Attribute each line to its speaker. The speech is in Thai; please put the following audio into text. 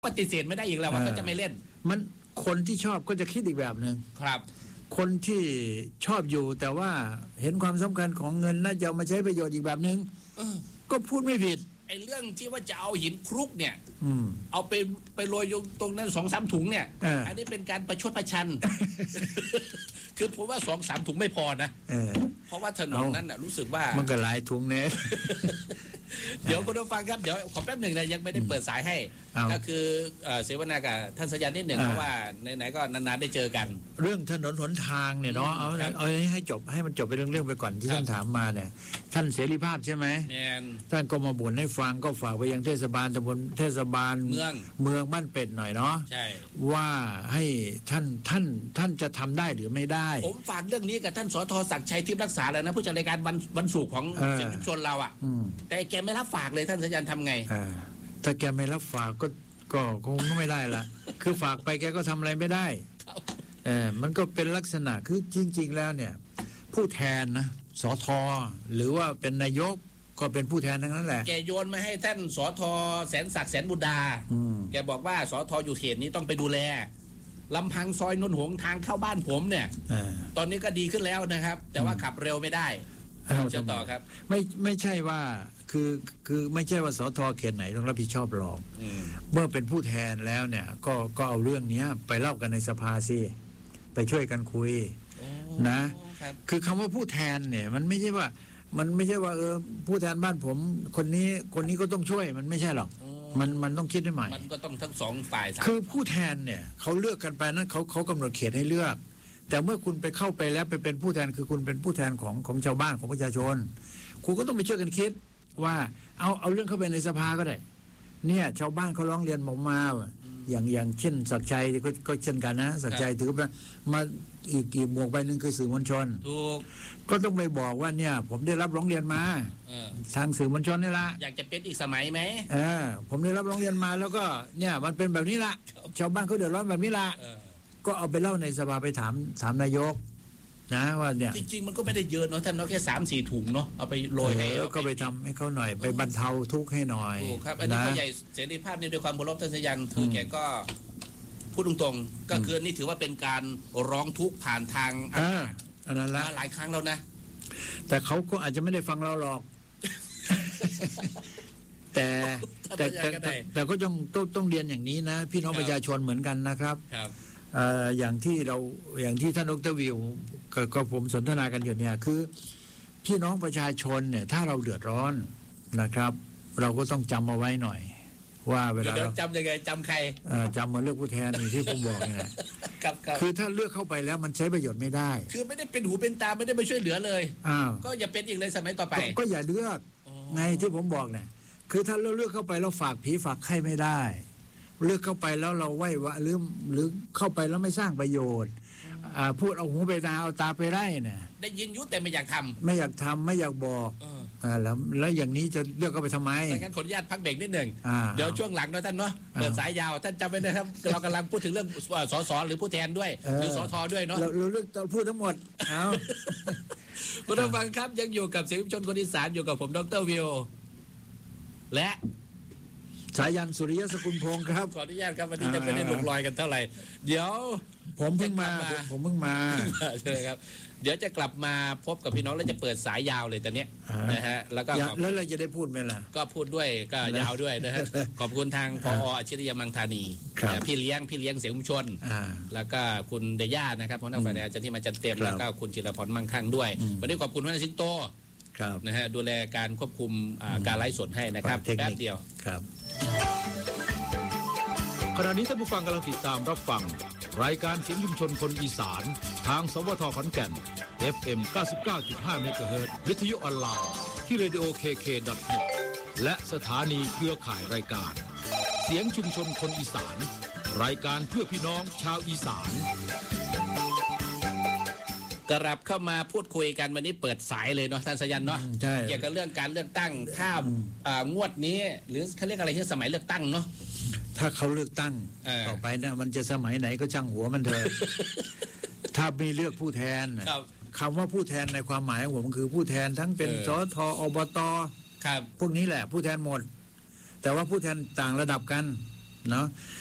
Speaker 1: ปฏิเสธไม่ได้อีกแล้วว่าเขาจะไม่เล่น
Speaker 2: มันคนที่ชอบก็จะคิดอีกแบบหนึ่ง
Speaker 1: ครับ
Speaker 2: คนที่ชอบอยู่แต่ว่าเห็นความสำคัญของเงินน่าจะเอามาใช้ประโยชน์อีกแบบหนึ่งก็พูดไม่ผิด
Speaker 1: ไอ้เรื่องที่ว่าจะเอาหินคลุกเนี่ยเอาไปโรยตรงนั้น2-3 ถุงเนี่ยอันนี้เป็นการประชดประชัน คือผมว่า2-3 ถุงไม่พอนะเพราะว่าถนนนั้นรู้สึกว่า
Speaker 2: มันก็หลายถุงเนี่ย
Speaker 1: เดี๋ยวคุณผู้ฟังครับเดี๋ยวขอแป๊บหนึ่งนะยังไม่ได้เปิดสายให้ก็คือเสวนากับท่านสัญญานิดหนึ่งเพราะว่าไหนๆก็นานๆได้เจอกัน
Speaker 2: เรื่องถนนหนทางเนี่ยเนาะเอาให้จบให้มันจบไปเรื่องไปก่อนที่ท่านถามมาเนี่ยท่านเสรีภาพใช่ไหมท่านก็มาบ่นให้ฟังก็ฝากไปยังเทศบาลตำบลเทศบาลเมืองบ้านเป็ดหน่อยเนาะว่าให้ท่านจะทำได้หรือไม่ได้
Speaker 1: ผมฝากเรื่องนี้กับท่านสท.ศักดิ์ชัยทิพย์รักษาแล้วนะผู้จัดรายการวันศุกร์ของเสียงชุมชนเราอ่ะแต่แกไม่รับฝากเลยท่านสัญญาณทำไง
Speaker 2: ถ้าแกไม่รับฝากก็คงไม่ได้ละคือฝากไปแกก็ทำอะไรไม่ได้มันก็เป็นลักษณะคือจริงๆแล้วเนี่ยผู้แทนนะสท.หรือว่าเป็นนายกก็เป็นผู้แทนทั้งนั้นแหละ
Speaker 1: แกโยนมาให้ท่านสท.แสนศักดิ์แสนบุดาแกบอกว่าสท.อยู่เขตนี้ต้องไปดูแลลำพังซอยนนหงทางเข้าบ้านผมเนี่ยตอนนี้ก็ดีขึ้นแล้วนะครับแต่ว่าขับเร็วไม่ได้จะต่อครับ
Speaker 2: ไม่ใช่ว่าคือไม่ใช่ว่าสท.เขตไหนต้องรับผิดชอบหรอกเมื่อเป็นผู้แทนแล้วเนี่ยก็เอาเรื่องนี้ไปเล่ากันในสภาสิไปช่วยกันคุยนะคือคำว่าผู้แทนเนี่ยมันไม่ใช่ว่าผู้แทนบ้านผมคนนี้ก็ต้องช่วยมันไม่ใช่หรอกมันต้องคิดให้ใหม่
Speaker 1: มันก็ต้องทั้งสองฝ่าย
Speaker 2: คือผู้แทนเนี่ยเขาเลือกกันไปนั้นเขากำหนดเขตให้เลือกแต่เมื่อคุณไปเข้าไปแล้วไปเป็นผู้แทนคือคุณเป็นผู้แทนของชาวบ้านของประชาชนคุณก็ต้องไปช่วยกันคิดว่าเอาเรื่องเข้าไปในสภาก็ได้เนี่ยชาวบ้านเขาร้องเรียนผมมาอย่างเช่นศักดิ์ชัยก็เช่นกันนะศักดิ์ชัยถือว่ามาอีกหมวกใบหนึ่งคือสื่อมวลชนก็ต้องไปบอกว่าเนี่ยผมได้รับร้องเรียนมาทางสื่อมวลชนนี่ละ
Speaker 1: อยากจะเป็นอีกสมัยไหม
Speaker 2: ผมได้รับร้องเรียนมาแล้วก็เนี่ยมันเป็นแบบนี้ละชาวบ้านเขาเดือดร้อนแบบนี้ละก็เอาไปเล่าในสภาไปถามนายกนะว่าเนี่ย
Speaker 1: จริงๆมันก็ไม่ได้เยอะเนาะท่านเนาะแค่3-4 ถุงเนาะเอาไปโรยให้
Speaker 2: ก็ไปทำให้เขาหน่อยไปบรรเทาทุกข์ให้หน่อย
Speaker 1: ครับอันนี้ผู้ใหญ่เสรีภาพนี่ด้วยความเคารพท่านสัญญาณคือแกก็พูดตรงๆก็คือนี่ถือว่าเป็นการร้องทุกข์ผ่านทาง
Speaker 2: อันนั้นละ
Speaker 1: หลายครั้งแล้วนะ
Speaker 2: แต่เขาก็อาจจะไม่ได้ฟังเราหรอก แต่ก็ต้องเรียนอย่างนี้นะพี่น้องประชาชนเหมือนกันนะครับอย่างที่ท่านดร.วิวก็ผมสนทนากันอยู่เนี่ยคือพี่น้องประชาชนเนี่ยถ้าเราเดือดร้อนนะครับเราก็ต้องจำเอาไว้หน่อยว่าเวลา
Speaker 1: จำยังไงจำใคร
Speaker 2: จำมาเลือกผู้แทนที่ผมบอกเนี่ยคือถ้าเลือกเข้าไปแล้วมันใช้ประโยชน์ไม่ได้
Speaker 1: คือไม่ได้เป็นหูเป็นตาไม่ได้ไปช่วยเหลือเลยก็อย่าเป็นอีกเลยสมัยต่อไป
Speaker 2: ก็อย่าเลือกไงที่ผมบอกเนี่ยคือถ้าเราเลือกเข้าไปเราฝากผีฝากไข้ไม่ได้เลือกเข้าไปแล้วเราไหว้วะหรือเข้าไปแล้วไม่สร้างประโยชน์พูดเอาหูไปตาเอาตาไปไร่เนี่ย
Speaker 1: ได้ยินยุแต่ไม่อยากทำ
Speaker 2: ไม่อยากทำไม่อยากบอกแล้วอย่างนี้จะเลือกเข้าไปทำไม
Speaker 1: งั้นขออนุญาตพักเบรกนิดหนึ่งเดี๋ยวช่วงหลังนะท่านเนาะเปิดสายยาวท่านจำไว้นะครับเรากำลังพูดถึงเรื่องสสหรือผู้แทนด้วยหรือสทด้วยเนาะ
Speaker 2: เราเลือกพูดทั้งหมดเอา
Speaker 1: คุณผู้ฟังครับยังอยู่กับเสียงชนคนอีสานอยู่กับผมดร.วิวและ
Speaker 2: สายันสุริยะสกุลพงศ์ครับ
Speaker 1: ขออนุญาตครับวันนี้จะไม่ได้ลงรอยกันเท่าไหร่เดี๋ยว
Speaker 2: ผมเพิ่งมา
Speaker 1: ใช่ครับเดี๋ยวจะกลับมาพบกับพี่น้องแล้วจะเปิดสายยาวเลยตอนนี้นะฮะแล้ว
Speaker 2: เราจะได้พูดไหมล่ะ
Speaker 1: ก็พูดด้วยก็ยาวด้วยนะฮะขอบคุณทางผอ.อาชิริยมังธานีพี่เลี้ยงเสียงชุมชนแล้วก็คุณเดย่านะครับหัวหน้าฝ่ายอาจารย์ที่มาจัดเต็มแล้วก็คุณจิรพรมั่งคั่งด้วยวันนี้ขอบคุณหัวหน้าสิงโตนะฮะดูแลการควบคุมการไลฟ์สดให้นะครับแป๊บเดียว
Speaker 2: ครับ
Speaker 3: ขณะนี้ท่านผู้ฟังกำลังติดตามรับฟังรายการเสียงชุมชนคนอีสานทางสวท.ขอนแก่น FM 99.5 เมกะเฮิรตซ์วิทยุออนไลน์ที่ radio.kk.net และสถานีเครือข่ายรายการเสียงชุมชนคนอีสานรายการเพื่อพี่น้องชาวอีสาน
Speaker 1: กลับเข้ามาพูดคุยกันวันนี้เปิดสายเลยเนาะท่านสยันเนาะเกี่ยวกับเรื่องการเลือกตั้งข้ามงวดนี้หรือเขาเรียกอะไรที่สมัยเลือกตั้งเนาะ
Speaker 2: ถ้าเขาเลือกตั้งต่อไปนะมันจะสมัยไหนก็ช่างหัวมันเถอะถ้าไม่เลือกผู้แทนคำว่าผู้แทนในความหมายของผมคือผู้แทนทั้งเป็นสท.อบต.พวกนี้แหละผู้แทนหมดแต่ว่าผู้แทนต่างระดับกันเนาะ